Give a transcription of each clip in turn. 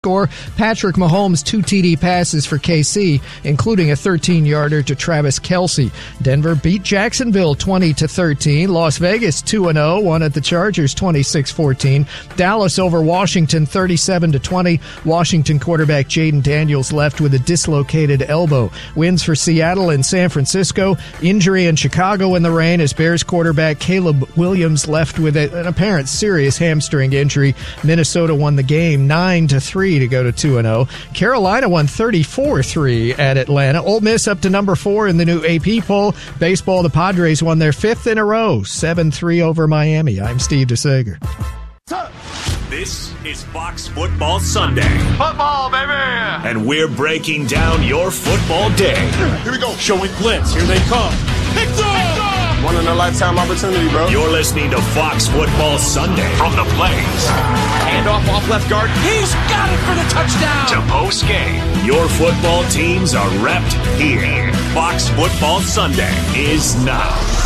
Score, Patrick Mahomes 2 TD passes for KC, including a 13-yarder to Travis Kelce. Denver beat Jacksonville 20-13. Las Vegas 2-0, won at the Chargers 26-14. Dallas over Washington 37-20. Washington quarterback Jaden Daniels left with a dislocated elbow. Wins for Seattle and San Francisco. Injury in Chicago in the rain as Bears quarterback Caleb Williams left with an apparent serious hamstring injury. Minnesota won the game 9-3. To go to 2-0. Carolina won 34-3 at Atlanta. Ole Miss up to number 4 in the new AP poll. Baseball, the Padres won their 5th in a row, 7-3 over Miami. I'm Steve DeSager. This is Fox Football Sunday. Football, baby! And we're breaking down your football day. Here we go. Showing blitz. Here they come. Picked off! One-in-a-lifetime opportunity, bro. You're listening to Fox Football Sunday from the Blaze. Handoff off left guard. He's got it for the touchdown. To post game. Your football teams are repped here. Fox Football Sunday is now.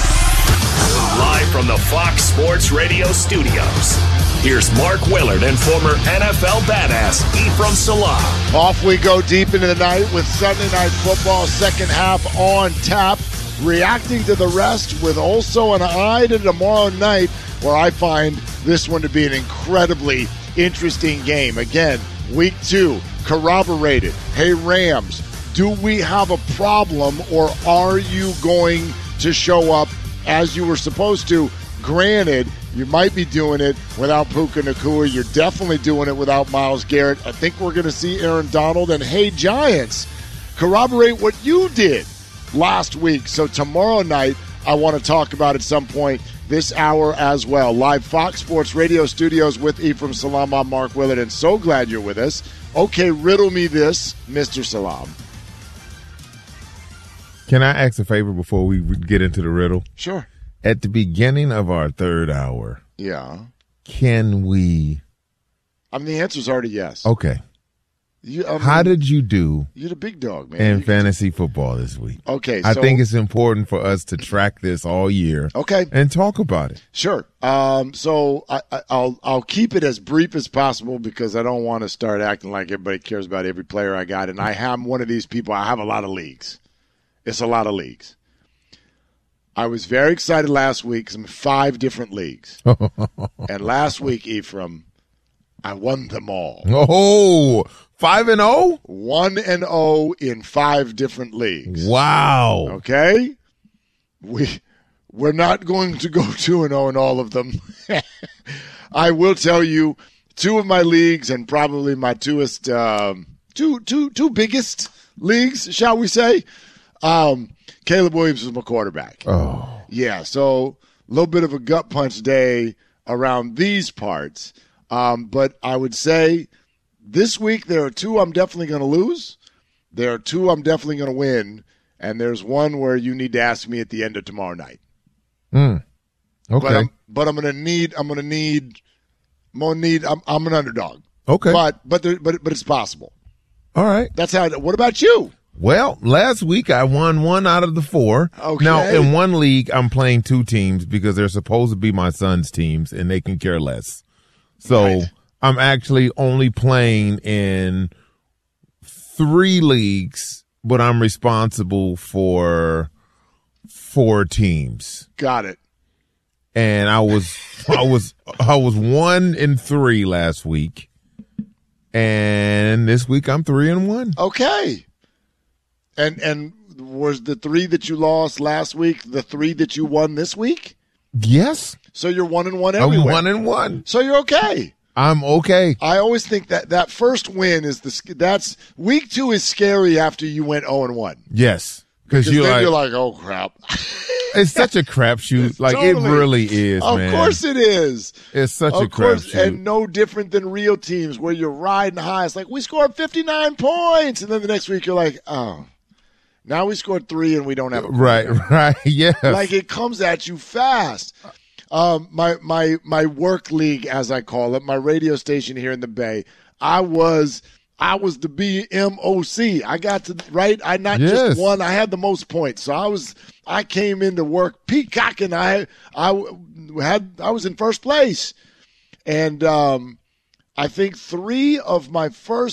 Live from the Fox Sports Radio studios. Here's Mark Willard and former NFL badass Ephraim Salaam. Off we go deep into the night with Sunday Night Football, second half on tap. Reacting to the rest with also an eye to tomorrow night, where I find this one to be an incredibly interesting game. Again, week 2, corroborated. Hey, Rams, do we have a problem, or are you going to show up as you were supposed to? Granted, you might be doing it without Puka Nacua. You're definitely doing it without Myles Garrett. I think we're going to see Aaron Donald. And hey, Giants, corroborate what you did last week. So tomorrow night, I want to talk about at some point this hour as well. Live Fox Sports Radio studios with Ephraim Salaam. I'm Mark Willard, and so glad you're with us. Okay, riddle me this, Mr. Salaam. Can I ask a favor before we get into the riddle? Sure. At the beginning of our third hour, can we? The answer's already yes. Okay. How did you do? You're the big dog, man. In fantasy football this week. Okay, I think it's important for us to track this all year. Okay, and talk about it. Sure. So I'll keep it as brief as possible because I don't want to start acting like everybody cares about every player I got. And I am one of these people. I have a lot of leagues. It's a lot of leagues. I was very excited last week because I'm in 5 different leagues. And last week, Ephraim, I won them all. Oh, 5-0? 1-0 in 5 different leagues. Wow. Okay? We're not going to go 2-0 in all of them. I will tell you, 2 of my leagues and probably my two biggest leagues, shall we say, Caleb Williams was my quarterback. Oh. Yeah, so a little bit of a gut punch day around these parts. But I would say this week there are 2 I'm definitely going to lose. There are 2 I'm definitely going to win. And there's one where you need to ask me at the end of tomorrow night. Okay. But I'm an underdog. Okay. But it's possible. All right. That's how. What about you? Well, last week I won 1 out of the 4. Okay. Now, in one league, I'm playing 2 teams because they're supposed to be my son's teams, and they can care less. So right. I'm actually only playing in 3 leagues, but I'm responsible for 4 teams. Got it. And I was 1-3 last week, and this week I'm 3-1. Okay. And was the 3 that you lost last week the 3 that you won this week? Yes. So you're 1-1 everywhere. I'm 1-1. So you're okay. I'm okay. I always think that first win is that's week 2 is scary after you went 0-1. Yes, because you're like, oh crap. It's such a crapshoot. Like totally. It really is. Of man. course it is. It's such a crapshoot, and no different than real teams where you're riding high. It's like we scored 59 points, and then the next week you're like, oh. Now we scored 3 and we don't have a quarterback. Right, yes. Like it comes at you fast. My work league, as I call it, my radio station here in the Bay, I was the BMOC. I got to right. I not just won. I had the most points. So I came into work peacocking. I was in first place, and I think 3 of my first